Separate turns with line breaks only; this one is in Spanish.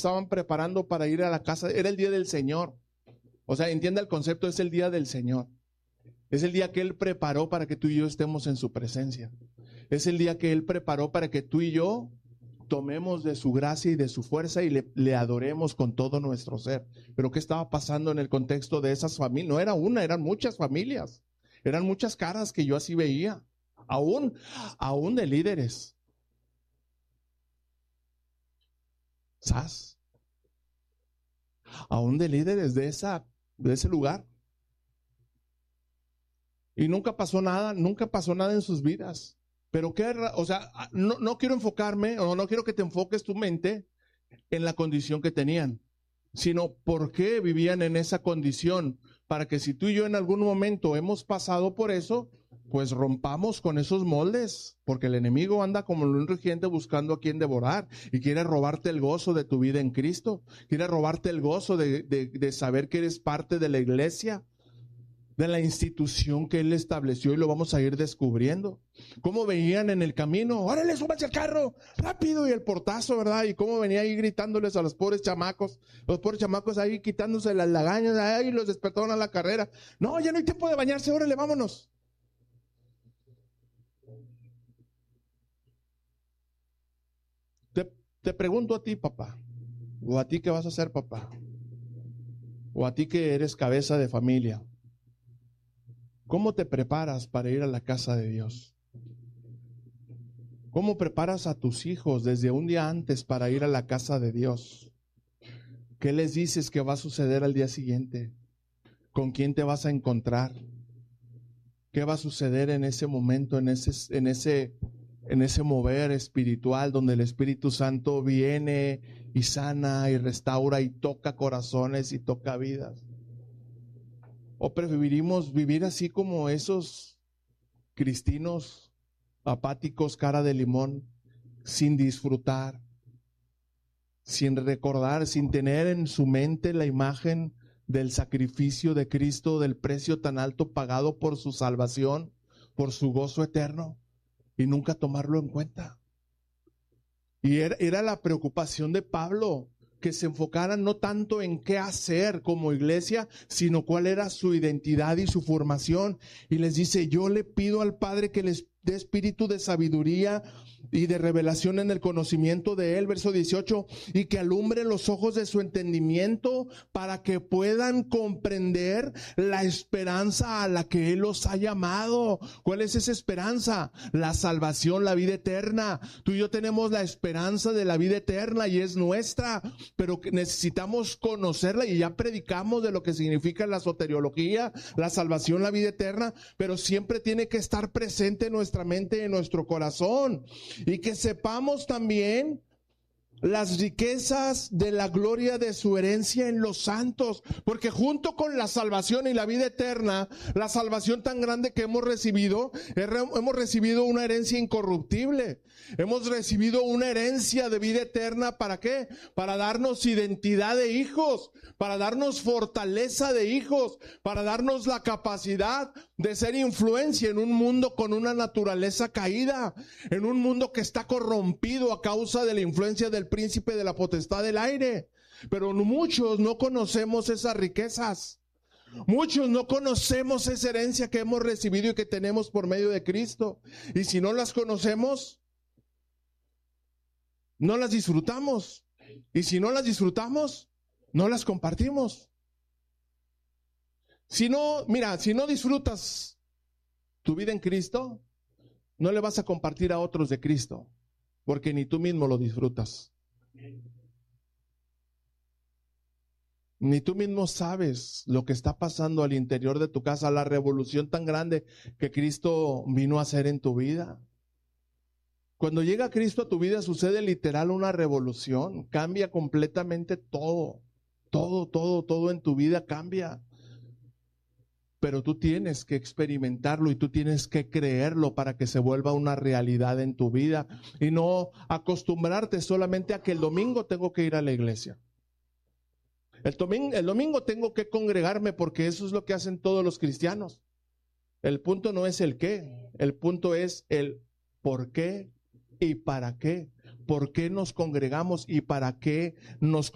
estaban preparando para ir a la casa. Era el día del Señor. O sea, entienda el concepto, es el día del Señor. Es el día que Él preparó para que tú y yo estemos en su presencia. Es el día que Él preparó para que tú y yo tomemos de su gracia y de su fuerza y le adoremos con todo nuestro ser. Pero ¿qué estaba pasando en el contexto de esas familias? No era una, eran muchas familias. Eran muchas caras que yo así veía. Aún de líderes. ¿Sabes? Aún de líderes de ese lugar. Y nunca pasó nada en sus vidas. Pero no quiero enfocarme, o no quiero que te enfoques tu mente en la condición que tenían, sino por qué vivían en esa condición, para que si tú y yo en algún momento hemos pasado por eso, pues rompamos con esos moldes, porque el enemigo anda como un rugiente buscando a quien devorar, y quiere robarte el gozo de tu vida en Cristo, quiere robarte el gozo de saber que eres parte de la iglesia, de la institución que Él estableció, y lo vamos a ir descubriendo. Cómo venían en el camino, órale, súbanse al carro, rápido, y el portazo, ¿verdad? Y cómo venía ahí gritándoles a los pobres chamacos ahí quitándose las lagañas, ahí los despertaron a la carrera. No, ya no hay tiempo de bañarse, órale, vámonos. Te pregunto a ti, papá, o a ti que vas a ser papá, o a ti que eres cabeza de familia. ¿Cómo te preparas para ir a la casa de Dios? ¿Cómo preparas a tus hijos desde un día antes para ir a la casa de Dios? ¿Qué les dices que va a suceder al día siguiente? ¿Con quién te vas a encontrar? ¿Qué va a suceder en ese momento, en ese mover espiritual donde el Espíritu Santo viene y sana y restaura y toca corazones y toca vidas? ¿O preferimos vivir así como esos cristinos apáticos, cara de limón, sin disfrutar, sin recordar, sin tener en su mente la imagen del sacrificio de Cristo, del precio tan alto pagado por su salvación, por su gozo eterno, y nunca tomarlo en cuenta? Y era la preocupación de Pablo, que se enfocaran no tanto en qué hacer como iglesia, sino cuál era su identidad y su formación. Y les dice, yo le pido al Padre que les dé espíritu de sabiduría y de revelación en el conocimiento de Él, verso 18, y que alumbre los ojos de su entendimiento para que puedan comprender la esperanza a la que Él los ha llamado. ¿Cuál es esa esperanza? La salvación, la vida eterna. Tú y yo tenemos la esperanza de la vida eterna y es nuestra, pero necesitamos conocerla, y ya predicamos de lo que significa la soteriología, la salvación, la vida eterna, pero siempre tiene que estar presente en nuestra mente, en nuestro corazón, y que sepamos también las riquezas de la gloria de su herencia en los santos, porque junto con la salvación y la vida eterna, la salvación tan grande que hemos recibido una herencia incorruptible, hemos recibido una herencia de vida eterna. ¿Para qué? Para darnos identidad de hijos, para darnos fortaleza de hijos, para darnos la capacidad de ser influencia en un mundo con una naturaleza caída, en un mundo que está corrompido a causa de la influencia del príncipe de la potestad del aire. Pero muchos no conocemos esas riquezas. Muchos no conocemos esa herencia que hemos recibido y que tenemos por medio de Cristo. Y si no las conocemos, no las disfrutamos. Y si no las disfrutamos, no las compartimos. Si no disfrutas tu vida en Cristo, no le vas a compartir a otros de Cristo, porque ni tú mismo lo disfrutas. Ni tú mismo sabes lo que está pasando al interior de tu casa, la revolución tan grande que Cristo vino a hacer en tu vida. Cuando llega Cristo a tu vida sucede literal una revolución, cambia completamente todo en tu vida cambia. Pero tú tienes que experimentarlo y tú tienes que creerlo para que se vuelva una realidad en tu vida, y no acostumbrarte solamente a que el domingo tengo que ir a la iglesia. El domingo tengo que congregarme porque eso es lo que hacen todos los cristianos. El punto no es el qué, el punto es el por qué y para qué. ¿Por qué nos congregamos y para qué nos